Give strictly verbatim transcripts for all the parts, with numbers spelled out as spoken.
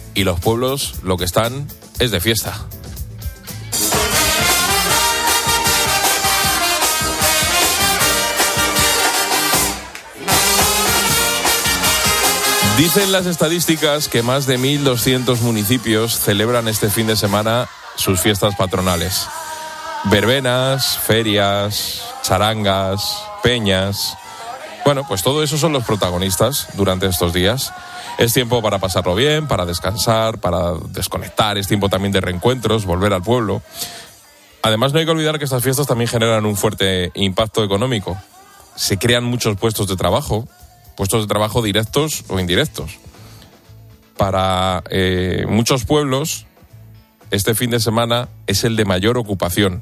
y los pueblos lo que están es de fiesta. Dicen las estadísticas que más de mil doscientos municipios celebran este fin de semana sus fiestas patronales. Verbenas, ferias, charangas, peñas. Bueno, pues todo eso son los protagonistas durante estos días. Es tiempo para pasarlo bien, para descansar, para desconectar. Es tiempo también de reencuentros, volver al pueblo. Además, no hay que olvidar que estas fiestas también generan un fuerte impacto económico. Se crean muchos puestos de trabajo, puestos de trabajo directos o indirectos. Para eh, muchos pueblos, este fin de semana es el de mayor ocupación.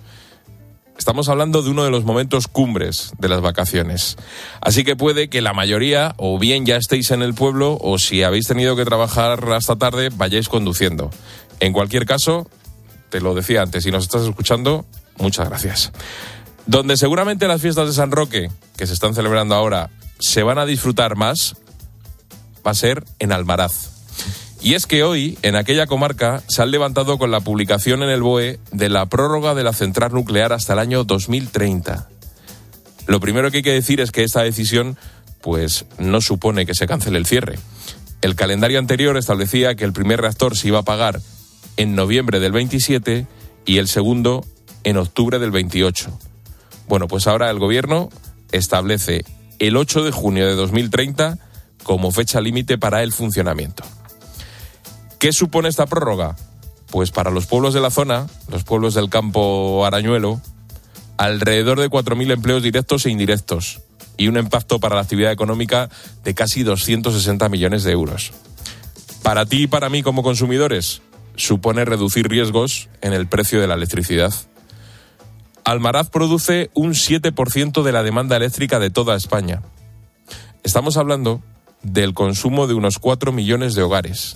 Estamos hablando de uno de los momentos cumbres de las vacaciones. Así que puede que la mayoría, o bien ya estéis en el pueblo, o si habéis tenido que trabajar hasta tarde, vayáis conduciendo. En cualquier caso, te lo decía antes, si nos estás escuchando, muchas gracias. Donde seguramente las fiestas de San Roque, que se están celebrando ahora, se van a disfrutar más, va a ser en Almaraz. Y es que hoy, en aquella comarca, se han levantado con la publicación en el B O E de la prórroga de la central nuclear hasta el año dos mil treinta. Lo primero que hay que decir es que esta decisión, pues, no supone que se cancele el cierre. El calendario anterior establecía que el primer reactor se iba a apagar en noviembre del veintisiete y el segundo en octubre del veintiocho. Bueno, pues ahora el gobierno establece el ocho de junio de dos mil treinta como fecha límite para el funcionamiento. ¿Qué supone esta prórroga? Pues para los pueblos de la zona, los pueblos del campo arañuelo, alrededor de cuatro mil empleos directos e indirectos y un impacto para la actividad económica de casi doscientos sesenta millones de euros. Para ti y para mí como consumidores, supone reducir riesgos en el precio de la electricidad. Almaraz produce un siete por ciento de la demanda eléctrica de toda España. Estamos hablando del consumo de unos cuatro millones de hogares.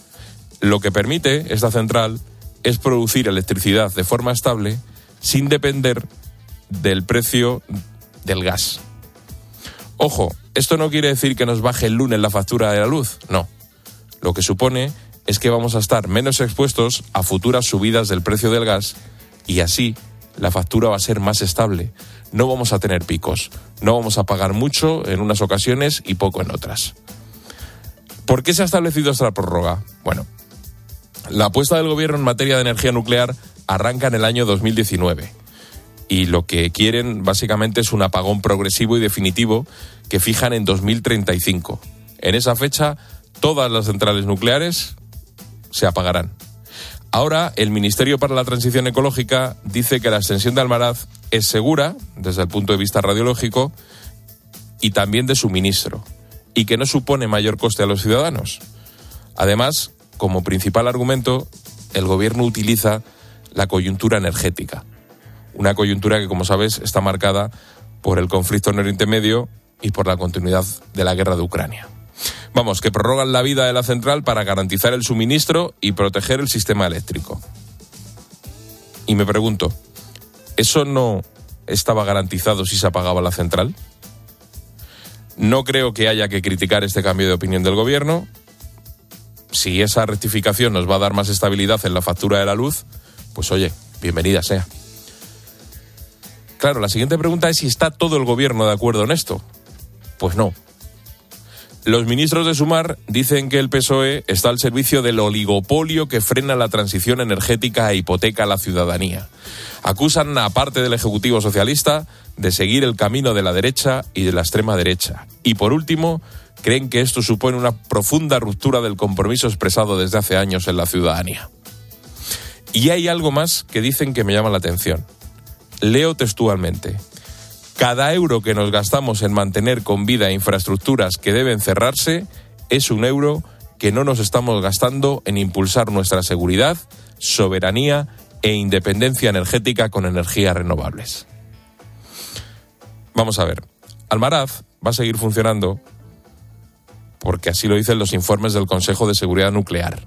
Lo que permite esta central es producir electricidad de forma estable sin depender del precio del gas. Ojo, esto no quiere decir que nos baje el lunes la factura de la luz, no. Lo que supone es que vamos a estar menos expuestos a futuras subidas del precio del gas y así la factura va a ser más estable. No vamos a tener picos, no vamos a pagar mucho en unas ocasiones y poco en otras. ¿Por qué se ha establecido esta prórroga? Bueno, la apuesta del gobierno en materia de energía nuclear arranca en el año dos mil diecinueve y lo que quieren básicamente es un apagón progresivo y definitivo que fijan en dos mil treinta y cinco. En esa fecha, todas las centrales nucleares se apagarán. Ahora, el Ministerio para la Transición Ecológica dice que la extensión de Almaraz es segura desde el punto de vista radiológico y también de suministro y que no supone mayor coste a los ciudadanos. Además, como principal argumento, el gobierno utiliza la coyuntura energética. Una coyuntura que, como sabes, está marcada por el conflicto en Oriente Medio y por la continuidad de la guerra de Ucrania. Vamos, que prorrogan la vida de la central para garantizar el suministro y proteger el sistema eléctrico. Y me pregunto, ¿eso no estaba garantizado si se apagaba la central? No creo que haya que criticar este cambio de opinión del gobierno. Si esa rectificación nos va a dar más estabilidad en la factura de la luz, pues oye, bienvenida sea. Claro, la siguiente pregunta es si está todo el gobierno de acuerdo en esto. Pues no. Los ministros de Sumar dicen que el P S O E está al servicio del oligopolio que frena la transición energética e hipoteca a la ciudadanía. Acusan a parte del Ejecutivo socialista de seguir el camino de la derecha y de la extrema derecha. Y por último, creen que esto supone una profunda ruptura del compromiso expresado desde hace años en la ciudadanía. Y hay algo más que dicen que me llama la atención. Leo textualmente. Cada euro que nos gastamos en mantener con vida infraestructuras que deben cerrarse es un euro que no nos estamos gastando en impulsar nuestra seguridad, soberanía e independencia energética con energías renovables. Vamos a ver, Almaraz va a seguir funcionando porque así lo dicen los informes del Consejo de Seguridad Nuclear.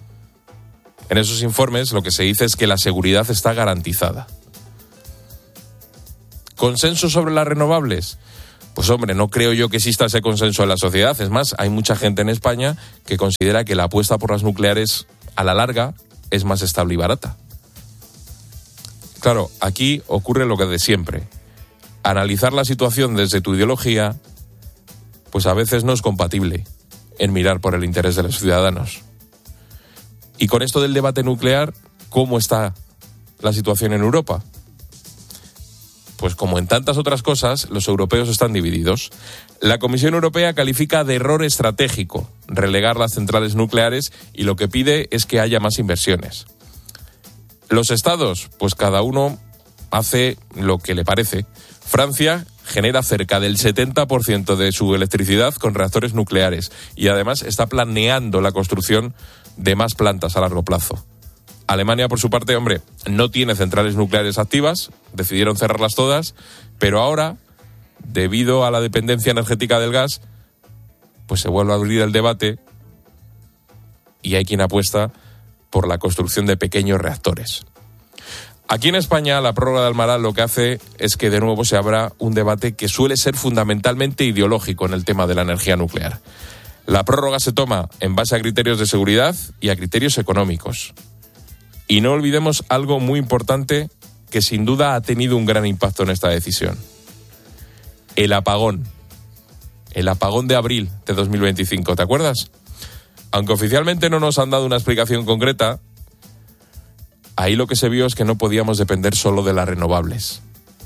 En esos informes lo que se dice es que la seguridad está garantizada. ¿Consenso sobre las renovables? Pues hombre, no creo yo que exista ese consenso en la sociedad. Es más, hay mucha gente en España que considera que la apuesta por las nucleares a la larga es más estable y barata. Claro, aquí ocurre lo que de siempre. Analizar la situación desde tu ideología, pues a veces no es compatible en mirar por el interés de los ciudadanos. Y con esto del debate nuclear, ¿cómo está la situación en Europa? Pues como en tantas otras cosas, los europeos están divididos. La Comisión Europea califica de error estratégico relegar las centrales nucleares y lo que pide es que haya más inversiones. Los estados, pues cada uno hace lo que le parece. Francia genera cerca del setenta por ciento de su electricidad con reactores nucleares y además está planeando la construcción de más plantas a largo plazo. Alemania, por su parte, hombre, no tiene centrales nucleares activas, decidieron cerrarlas todas, pero ahora, debido a la dependencia energética del gas, pues se vuelve a abrir el debate y hay quien apuesta por la construcción de pequeños reactores. Aquí en España, la prórroga de Almaraz lo que hace es que de nuevo se abra un debate que suele ser fundamentalmente ideológico en el tema de la energía nuclear. La prórroga se toma en base a criterios de seguridad y a criterios económicos. Y no olvidemos algo muy importante que sin duda ha tenido un gran impacto en esta decisión. El apagón. El apagón de abril de dos mil veinticinco, ¿te acuerdas? Aunque oficialmente no nos han dado una explicación concreta, ahí lo que se vio es que no podíamos depender solo de las renovables.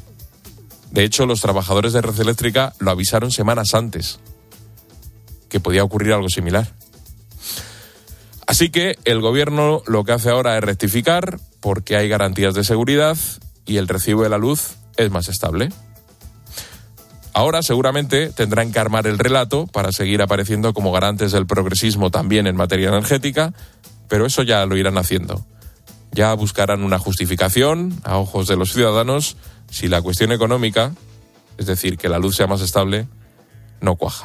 De hecho, los trabajadores de Red Eléctrica lo avisaron semanas antes, que podía ocurrir algo similar. Así que el gobierno lo que hace ahora es rectificar porque hay garantías de seguridad y el recibo de la luz es más estable. Ahora seguramente tendrán que armar el relato para seguir apareciendo como garantes del progresismo también en materia energética, pero eso ya lo irán haciendo. Ya buscarán una justificación a ojos de los ciudadanos si la cuestión económica, es decir, que la luz sea más estable, no cuaja.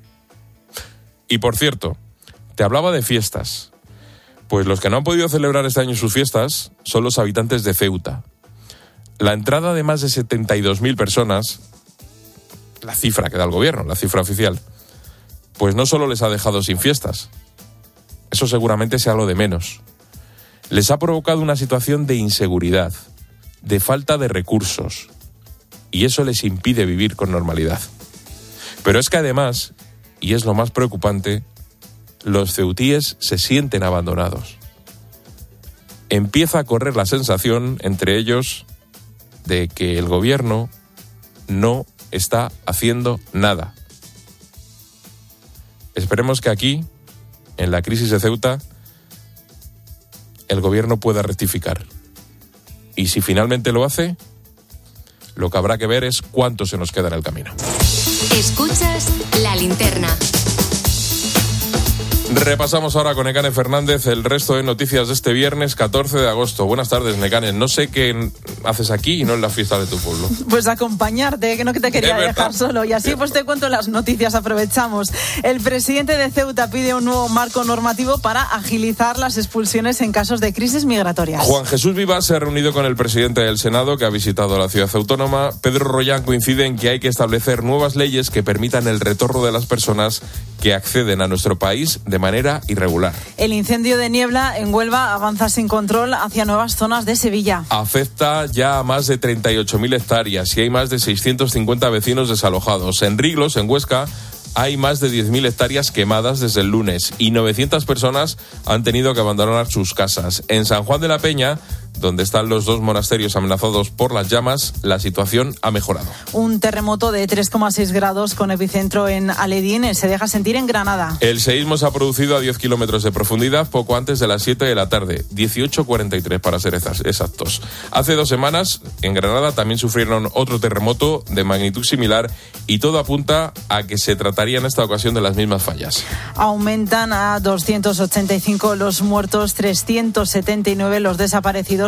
Y por cierto, te hablaba de fiestas. Pues los que no han podido celebrar este año sus fiestas son los habitantes de Ceuta. La entrada de más de setenta y dos mil personas, la cifra que da el gobierno, la cifra oficial, pues no solo les ha dejado sin fiestas, eso seguramente sea lo de menos. Les ha provocado una situación de inseguridad, de falta de recursos, y eso les impide vivir con normalidad. Pero es que además, y es lo más preocupante, los ceutíes se sienten abandonados. Empieza a correr la sensación entre ellos de que el gobierno no está haciendo nada. Esperemos que aquí, en la crisis de Ceuta, el gobierno pueda rectificar. Y si finalmente lo hace, lo que habrá que ver es cuánto se nos queda en el camino. Escuchas La Linterna. Repasamos ahora con Nekane Fernández el resto de noticias de este viernes catorce de agosto. Buenas tardes, Nekane. No sé qué haces aquí y no en la fiesta de tu pueblo. Pues acompañarte, que no que te quería dejar solo. Y así pues te cuento las noticias, aprovechamos. El presidente de Ceuta pide un nuevo marco normativo para agilizar las expulsiones en casos de crisis migratorias. Juan Jesús Vivas se ha reunido con el presidente del Senado, que ha visitado la ciudad autónoma. Pedro Rollán coincide en que hay que establecer nuevas leyes que permitan el retorno de las personas que acceden a nuestro país de manera irregular. El incendio de niebla en Huelva avanza sin control hacia nuevas zonas de Sevilla. Afecta ya a más de treinta y ocho mil hectáreas y hay más de seiscientos cincuenta vecinos desalojados. En Riglos, en Huesca, hay más de diez mil hectáreas quemadas desde el lunes y novecientas personas han tenido que abandonar sus casas. En San Juan de la Peña, donde están los dos monasterios amenazados por las llamas, la situación ha mejorado. Un terremoto de tres coma seis grados con epicentro en Aledín se deja sentir en Granada. El seísmo se ha producido a diez kilómetros de profundidad poco antes de las siete de la tarde, dieciocho cuarenta y tres para ser exactos. Hace dos semanas, en Granada también sufrieron otro terremoto de magnitud similar y todo apunta a que se trataría en esta ocasión de las mismas fallas. Aumentan a doscientos ochenta y cinco los muertos, trescientos setenta y nueve los desaparecidos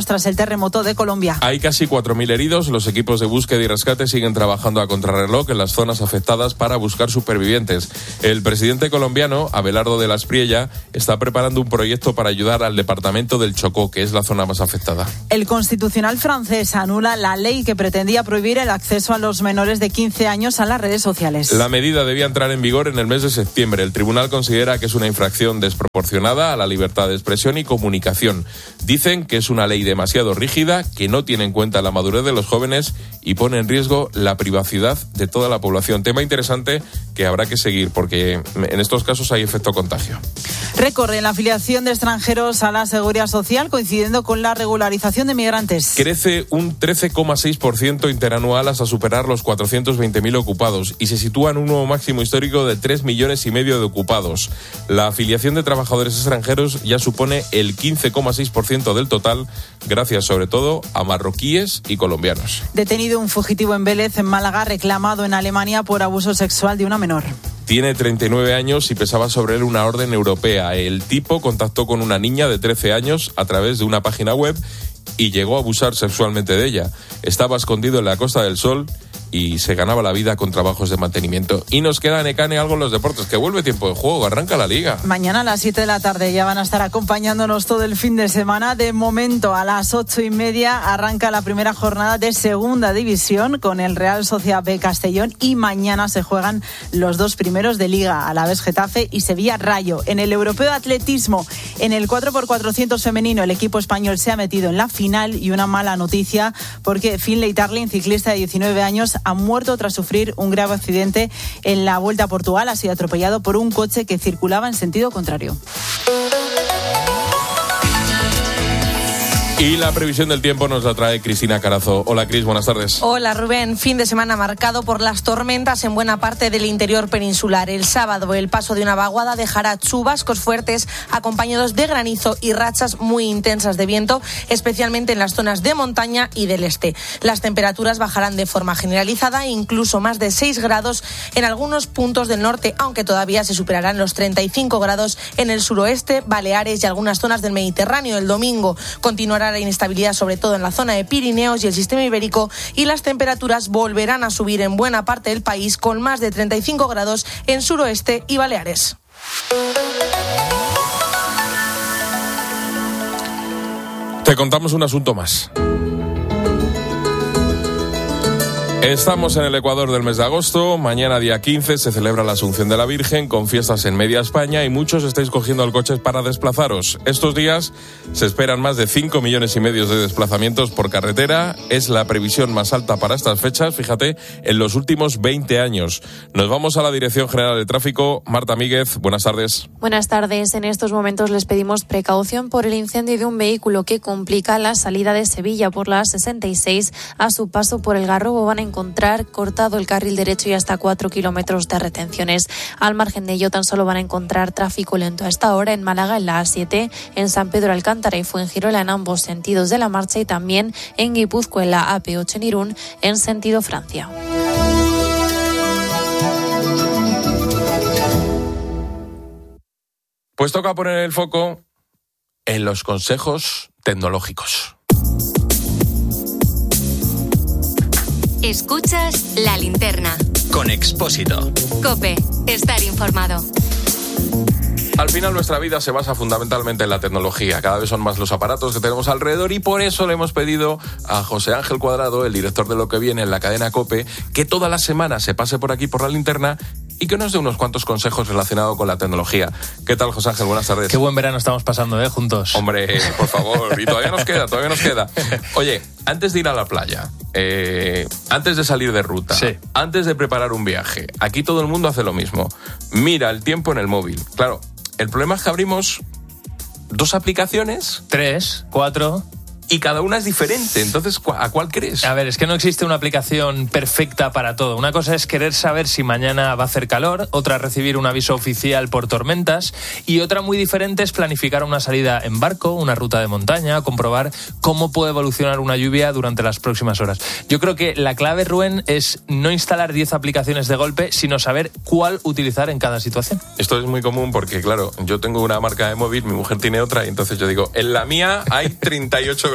kilómetros tras el terremoto de Colombia. Hay casi cuatro mil heridos. Los equipos de búsqueda y rescate siguen trabajando a contrarreloj en las zonas afectadas para buscar supervivientes. El presidente colombiano, Abelardo de la Espriella, está preparando un proyecto para ayudar al departamento del Chocó, que es la zona más afectada. El Constitucional francés anula la ley que pretendía prohibir el acceso a los menores de quince años a las redes sociales. La medida debía entrar en vigor en el mes de septiembre. El tribunal considera que es una infracción desproporcionada a la libertad de expresión y comunicación. Dicen que es una ley demasiado rígida, que no tiene en cuenta la madurez de los jóvenes y pone en riesgo la privacidad de toda la población. Tema interesante que habrá que seguir porque en estos casos hay efecto contagio. Récord en la afiliación de extranjeros a la Seguridad Social, coincidiendo con la regularización de migrantes. Crece un trece coma seis por ciento interanual hasta superar los cuatrocientos veinte mil ocupados y se sitúa en un nuevo máximo histórico de tres millones y medio de ocupados. La afiliación de trabajadores extranjeros ya supone el quince coma seis por ciento del total, gracias sobre todo a marroquíes y colombianos. Detenido un fugitivo en Vélez, en Málaga, reclamado en Alemania por abuso sexual de una menor. Tiene treinta y nueve años y pesaba sobre él una orden europea. El tipo contactó con una niña de trece años a través de una página web y llegó a abusar sexualmente de ella. Estaba escondido en la Costa del Sol y se ganaba la vida con trabajos de mantenimiento. Y nos queda, Necane, algo en los deportes, que vuelve tiempo de juego, arranca la Liga. Mañana a las siete de la tarde ya van a estar acompañándonos todo el fin de semana. De momento, a las ocho y media arranca la primera jornada de Segunda División con el Real Sociedad B Castellón y mañana se juegan los dos primeros de Liga, Alavés Getafe y Sevilla Rayo. En el Europeo de Atletismo, en el cuatro por cuatrocientos femenino, el equipo español se ha metido en la final y una mala noticia porque Finlay Tarling, ciclista de diecinueve años, ha muerto tras sufrir un grave accidente en la Vuelta a Portugal. Ha sido atropellado por un coche que circulaba en sentido contrario. Y la previsión del tiempo nos la trae Cristina Carazo. Hola, Cris, buenas tardes. Hola, Rubén. Fin de semana marcado por las tormentas en buena parte del interior peninsular. El sábado, el paso de una vaguada dejará chubascos fuertes acompañados de granizo y rachas muy intensas de viento, especialmente en las zonas de montaña y del este. Las temperaturas bajarán de forma generalizada, incluso más de seis grados en algunos puntos del norte, aunque todavía se superarán los treinta y cinco grados en el suroeste, Baleares y algunas zonas del Mediterráneo. El domingo continuará la inestabilidad, sobre todo en la zona de Pirineos y el sistema ibérico, y las temperaturas volverán a subir en buena parte del país, con más de treinta y cinco grados en suroeste y Baleares. Te contamos un asunto más. Estamos en el Ecuador del mes de agosto. Mañana, día quince, se celebra la Asunción de la Virgen con fiestas en media España y muchos estáis cogiendo el coche para desplazaros. Estos días se esperan más de cinco millones y medio de desplazamientos por carretera. Es la previsión más alta para estas fechas, fíjate, en los últimos veinte años. Nos vamos a la Dirección General de Tráfico. Marta Míguez, buenas tardes. Buenas tardes. En estos momentos les pedimos precaución por el incendio de un vehículo que complica la salida de Sevilla por la A sesenta y seis. A su paso por el Garrobo van a encontrar cortado el carril derecho y hasta cuatro kilómetros de retenciones. Al margen de ello, tan solo van a encontrar tráfico lento a esta hora en Málaga en la A siete, en San Pedro Alcántara y Fuengirola en ambos sentidos de la marcha y también en Guipúzcoa en la A P ocho en Irún en sentido Francia. Pues toca poner el foco en los consejos tecnológicos. Escuchas La Linterna. Con Expósito. COPE. Estar informado. Al final nuestra vida se basa fundamentalmente en la tecnología. Cada vez son más los aparatos que tenemos alrededor y por eso le hemos pedido a José Ángel Cuadrado, el director de Lo que Viene en la cadena COPE, que toda la semana se pase por aquí por La Linterna y que nos dé unos cuantos consejos relacionados con la tecnología. ¿Qué tal, José Ángel? Buenas tardes. Qué buen verano estamos pasando, ¿eh? Juntos. Hombre, por favor. Y todavía nos queda, todavía nos queda. Oye, antes de ir a la playa, eh, antes de salir de ruta, sí. antes de preparar un viaje, aquí todo el mundo hace lo mismo. Mira el tiempo en el móvil. Claro, el problema es que abrimos dos aplicaciones. Tres, cuatro... Y cada una es diferente, entonces, ¿a cuál crees? A ver, es que no existe una aplicación perfecta para todo. Una cosa es querer saber si mañana va a hacer calor, otra recibir un aviso oficial por tormentas y otra muy diferente es planificar una salida en barco, una ruta de montaña, comprobar cómo puede evolucionar una lluvia durante las próximas horas. Yo creo que la clave, Rubén, es no instalar diez aplicaciones de golpe, sino saber cuál utilizar en cada situación. Esto es muy común porque, claro, yo tengo una marca de móvil, mi mujer tiene otra y entonces yo digo, en la mía hay treinta y ocho grados.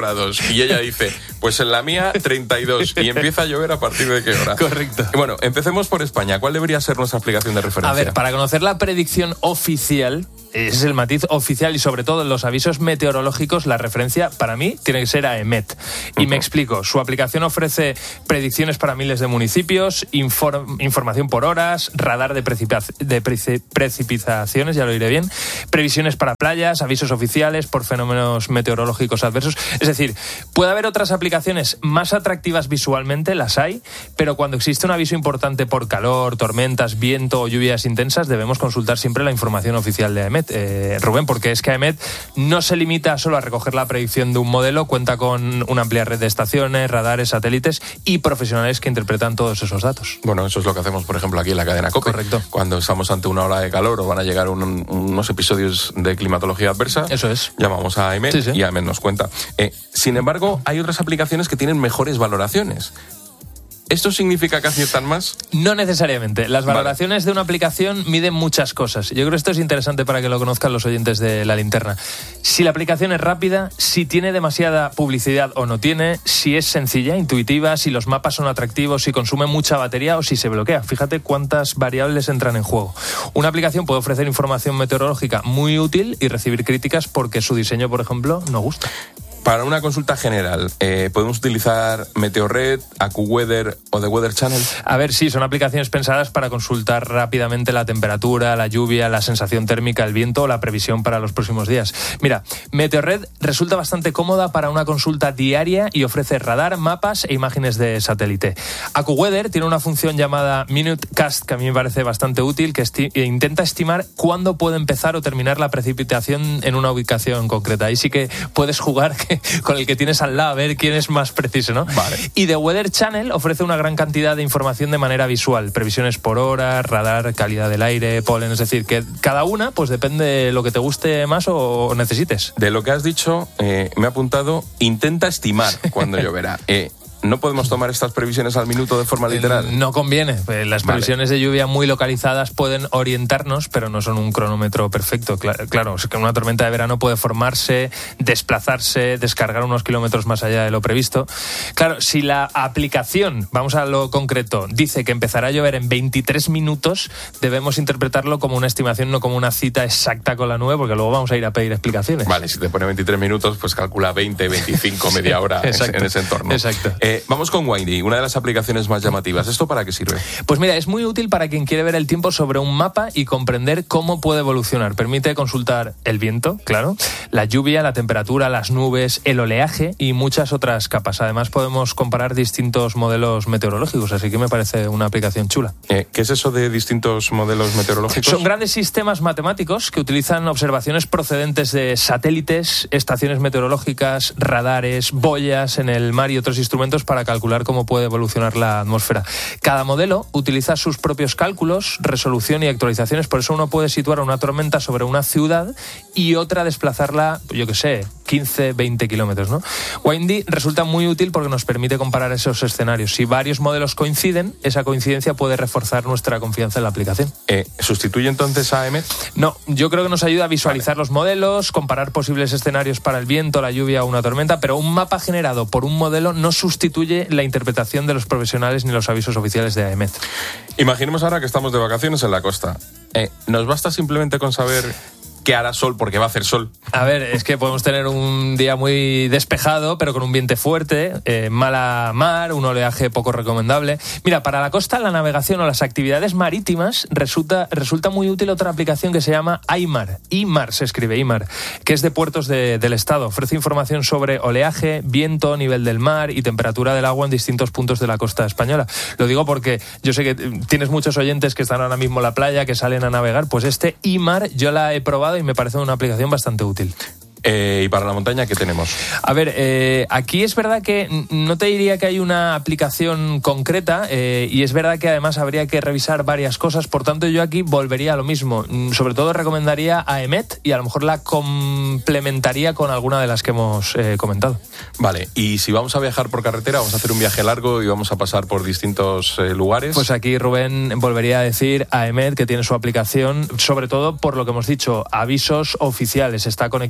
grados. Y ella dice, pues en la mía treinta y dos. Y empieza a llover a partir de qué hora. Correcto. Bueno, empecemos por España. ¿Cuál debería ser nuestra aplicación de referencia? A ver, para conocer la predicción oficial, ese es el matiz oficial, y sobre todo en los avisos meteorológicos, la referencia para mí tiene que ser a EMET. Y uh-huh. me explico, su aplicación ofrece predicciones para miles de municipios, inform- información por horas, radar de, precipita- de preci- precipitaciones, ya lo diré bien, previsiones para playas, avisos oficiales por fenómenos meteorológicos adversos. Es decir, puede haber otras aplicaciones más atractivas visualmente, las hay, pero cuando existe un aviso importante por calor, tormentas, viento o lluvias intensas, debemos consultar siempre la información oficial de EMET. Eh, Rubén, porque es que EMET no se limita solo a recoger la predicción de un modelo, cuenta con una amplia red de estaciones, radares, satélites y profesionales que interpretan todos esos datos. Bueno, eso es lo que hacemos, por ejemplo, aquí en la cadena COPE. Correcto. Cuando estamos ante una ola de calor o van a llegar un, unos episodios de climatología adversa, eso es. Llamamos a EMET, sí, sí. y EMET nos cuenta. Eh, sin embargo, hay otras aplicaciones que tienen mejores valoraciones. ¿Esto significa que aciertan más? No necesariamente. Las valoraciones vale. de una aplicación miden muchas cosas. Yo creo que esto es interesante para que lo conozcan los oyentes de La Linterna. Si la aplicación es rápida, si tiene demasiada publicidad o no tiene, si es sencilla, intuitiva, si los mapas son atractivos, si consume mucha batería o si se bloquea. Fíjate cuántas variables entran en juego. Una aplicación puede ofrecer información meteorológica muy útil y recibir críticas porque su diseño, por ejemplo, no gusta. Para una consulta general, eh, ¿podemos utilizar Meteorred, AccuWeather o The Weather Channel? A ver, sí, son aplicaciones pensadas para consultar rápidamente la temperatura, la lluvia, la sensación térmica, el viento o la previsión para los próximos días. Mira, Meteorred resulta bastante cómoda para una consulta diaria y ofrece radar, mapas e imágenes de satélite. AccuWeather tiene una función llamada Minutecast, que a mí me parece bastante útil, que esti- intenta estimar cuándo puede empezar o terminar la precipitación en una ubicación concreta. Ahí sí que puedes jugar que con el que tienes al lado, a ver quién es más preciso, ¿no? Vale. Y The Weather Channel ofrece una gran cantidad de información de manera visual, previsiones por hora, radar, calidad del aire, polen, es decir, que cada una, pues depende de lo que te guste más o necesites. De lo que has dicho, eh, me he apuntado, intenta estimar cuándo lloverá. Eh, ¿No podemos tomar estas previsiones al minuto de forma literal? No conviene. Las previsiones vale. de lluvia muy localizadas pueden orientarnos, pero no son un cronómetro perfecto. Claro, es que una tormenta de verano puede formarse, desplazarse, descargar unos kilómetros más allá de lo previsto. Claro, si la aplicación, vamos a lo concreto, dice que empezará a llover en veintitrés minutos, debemos interpretarlo como una estimación, no como una cita exacta con la nube, porque luego vamos a ir a pedir explicaciones. Vale, si te pone veintitrés minutos, pues calcula veinte, veinticinco, media hora en, en ese entorno. Exacto. Eh, vamos con Windy, una de las aplicaciones más llamativas. ¿Esto para qué sirve? Pues mira, es muy útil para quien quiere ver el tiempo sobre un mapa y comprender cómo puede evolucionar. Permite consultar el viento, claro, la lluvia, la temperatura, las nubes, el oleaje y muchas otras capas. Además podemos comparar distintos modelos meteorológicos, así que me parece una aplicación chula. Eh, ¿Qué es eso de distintos modelos meteorológicos? Son grandes sistemas matemáticos que utilizan observaciones procedentes de satélites, estaciones meteorológicas, radares, boyas en el mar y otros instrumentos para calcular cómo puede evolucionar la atmósfera. Cada modelo utiliza sus propios cálculos, resolución y actualizaciones, por eso uno puede situar una tormenta sobre una ciudad y otra desplazarla, yo qué sé, quince, veinte kilómetros, ¿no? Windy resulta muy útil porque nos permite comparar esos escenarios. Si varios modelos coinciden, esa coincidencia puede reforzar nuestra confianza en la aplicación. Eh, ¿Sustituye entonces a EMET? No, yo creo que nos ayuda a visualizar vale. los modelos, comparar posibles escenarios para el viento, la lluvia o una tormenta, pero un mapa generado por un modelo no sustituye la interpretación de los profesionales ni los avisos oficiales de EMET. Imaginemos ahora que estamos de vacaciones en la costa. Eh, ¿Nos basta simplemente con saber que hará sol porque va a hacer sol? A ver, es que podemos tener un día muy despejado, pero con un viento fuerte, eh, mala mar, un oleaje poco recomendable. Mira, para la costa, la navegación o las actividades marítimas resulta, resulta muy útil otra aplicación que se llama IMAR. IMAR se escribe, IMAR, que es de puertos de, del estado. Ofrece información sobre oleaje, viento, nivel del mar y temperatura del agua en distintos puntos de la costa española. Lo digo porque yo sé que tienes muchos oyentes que están ahora mismo en la playa, que salen a navegar. Pues este IMAR yo la he probado y me parece una aplicación bastante útil. Eh, ¿Y para la montaña qué tenemos? A ver, eh, aquí es verdad que no te diría que hay una aplicación concreta eh, y es verdad que además habría que revisar varias cosas, por tanto yo aquí volvería a lo mismo. Sobre todo recomendaría a EMET y a lo mejor la complementaría con alguna de las que hemos eh, comentado. Vale, y si vamos a viajar por carretera, vamos a hacer un viaje largo y vamos a pasar por distintos eh, lugares. Pues aquí Rubén volvería a decir a EMET, que tiene su aplicación, sobre todo por lo que hemos dicho, avisos oficiales, está conectado con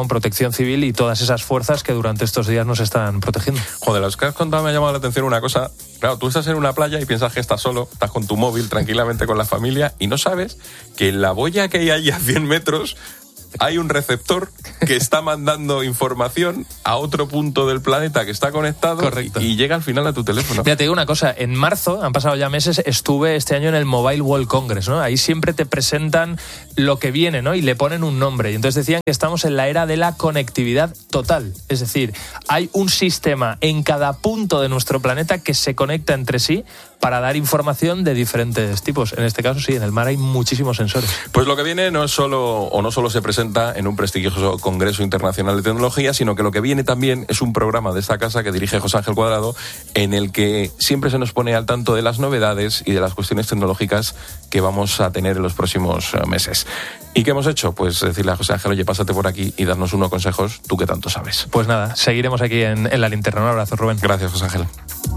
con Protección Civil y todas esas fuerzas que durante estos días nos están protegiendo. Joder, los que has contado me ha llamado la atención una cosa. Claro, tú estás en una playa y piensas que estás solo, estás con tu móvil tranquilamente con la familia y no sabes que en la boya que hay ahí a cien metros hay un receptor que está mandando información a otro punto del planeta que está conectado. Correcto. Y, y llega al final a tu teléfono. Mira, te digo una cosa, en marzo, han pasado ya meses, estuve este año en el Mobile World Congress, ¿no? Ahí siempre te presentan lo que viene, ¿no? Y le ponen un nombre. Y entonces decían que estamos en la era de la conectividad total. Es decir, hay un sistema en cada punto de nuestro planeta que se conecta entre sí para dar información de diferentes tipos. En este caso, sí, en el mar hay muchísimos sensores. Pues lo que viene no es solo, o no solo se presenta en un prestigioso Congreso Internacional de Tecnología, sino que lo que viene también es un programa de esta casa que dirige José Ángel Cuadrado, en el que siempre se nos pone al tanto de las novedades y de las cuestiones tecnológicas que vamos a tener en los próximos meses. ¿Y qué hemos hecho? Pues decirle a José Ángel, oye, pásate por aquí y darnos unos consejos, tú que tanto sabes. Pues nada, seguiremos aquí en, en La Linterna. Un abrazo, Rubén. Gracias, José Ángel.